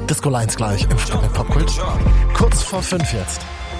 Disco Lines gleich im Stück Popkult. Kurz vor 5 jetzt.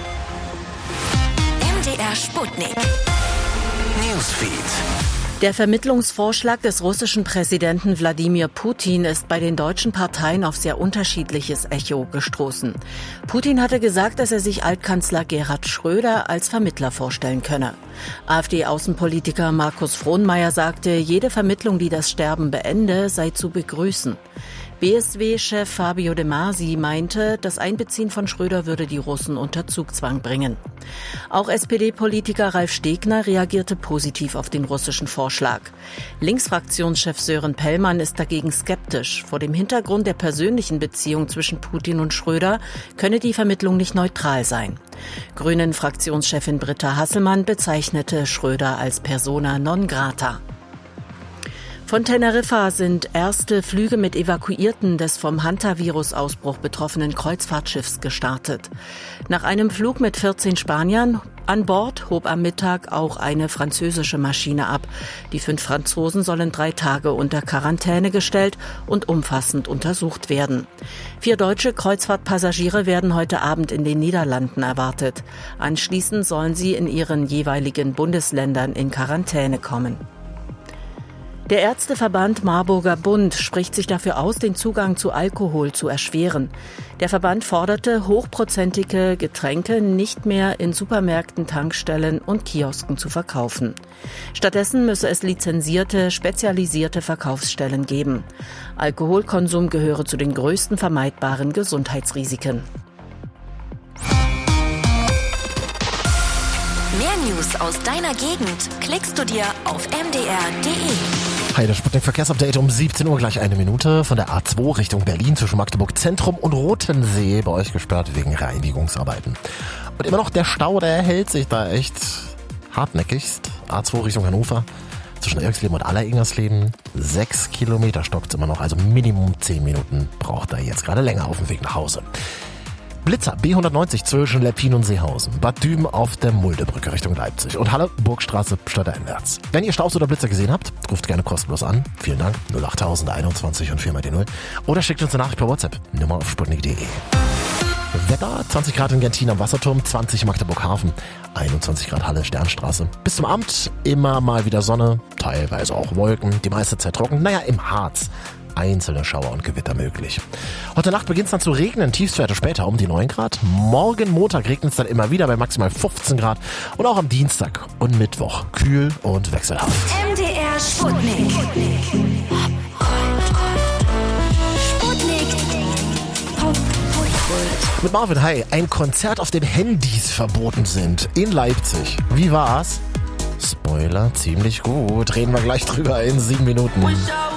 MDR Sputnik. Newsfeed. Der Vermittlungsvorschlag des russischen Präsidenten Wladimir Putin ist bei den deutschen Parteien auf sehr unterschiedliches Echo gestoßen. Putin hatte gesagt, dass er sich Altkanzler Gerhard Schröder als Vermittler vorstellen könne. AfD-Außenpolitiker Markus Frohnmayer sagte, jede Vermittlung, die das Sterben beende, sei zu begrüßen. BSW-Chef Fabio De Masi meinte, das Einbeziehen von Schröder würde die Russen unter Zugzwang bringen. Auch SPD-Politiker Ralf Stegner reagierte positiv auf den russischen Vorschlag. Linksfraktionschef Sören Pellmann ist dagegen skeptisch. Vor dem Hintergrund der persönlichen Beziehung zwischen Putin und Schröder könne die Vermittlung nicht neutral sein. Grünen-Fraktionschefin Britta Hasselmann bezeichnete Schröder als persona non grata. Von Teneriffa sind erste Flüge mit Evakuierten des vom Hantavirus-Ausbruch betroffenen Kreuzfahrtschiffs gestartet. Nach einem Flug mit 14 Spaniern an Bord hob am Mittag auch eine französische Maschine ab. Die 5 Franzosen sollen 3 Tage unter Quarantäne gestellt und umfassend untersucht werden. 4 deutsche Kreuzfahrtpassagiere werden heute Abend in den Niederlanden erwartet. Anschließend sollen sie in ihren jeweiligen Bundesländern in Quarantäne kommen. Der Ärzteverband Marburger Bund spricht sich dafür aus, den Zugang zu Alkohol zu erschweren. Der Verband forderte, hochprozentige Getränke nicht mehr in Supermärkten, Tankstellen und Kiosken zu verkaufen. Stattdessen müsse es lizenzierte, spezialisierte Verkaufsstellen geben. Alkoholkonsum gehöre zu den größten vermeidbaren Gesundheitsrisiken. Mehr News aus deiner Gegend klickst du dir auf mdr.de. Hi, das Sputnik Verkehrsupdate um 17 Uhr, gleich 1 Minute. Von der A2 Richtung Berlin zwischen Magdeburg Zentrum und Rotensee bei euch gesperrt wegen Reinigungsarbeiten. Und immer noch der Stau, der hält sich da echt hartnäckigst. A2 Richtung Hannover zwischen Eriksleben und Aller-Ingersleben. 6 Kilometer stockt's immer noch, also Minimum 10 Minuten braucht er jetzt gerade länger auf dem Weg nach Hause. Blitzer B190 zwischen Leppin und Seehausen, Bad Düben auf der Muldebrücke Richtung Leipzig und Halle Burgstraße stadteinwärts. Wenn ihr Staus oder Blitzer gesehen habt, ruft gerne kostenlos an. Vielen Dank. 08000 21 und 4 mal die 0. Oder schickt uns eine Nachricht per WhatsApp. Nummer auf sputnik.de. Wetter, 20 Grad in Gentin am Wasserturm, 20 Magdeburg-Hafen, 21 Grad Halle Sternstraße. Bis zum Abend immer mal wieder Sonne, teilweise auch Wolken, die meiste Zeit trocken. Naja, im Harz. Einzelne Schauer und Gewitter möglich. Heute Nacht beginnt es dann zu regnen, Tiefstwerte später um die 9 Grad. Morgen Montag regnet es dann immer wieder bei maximal 15 Grad. Und auch am Dienstag und Mittwoch kühl und wechselhaft. MDR Sputnik. Mit Marvin, hi. Ein Konzert, auf dem Handys verboten sind. In Leipzig. Wie war's? Spoiler, ziemlich gut. Reden wir gleich drüber in 7 Minuten.